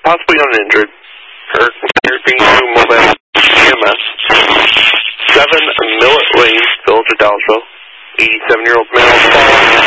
possibly uninjured. Consider being to mobile EMS. 7 Millet Lane, Village of Dallasville. 87-year-old male fallen.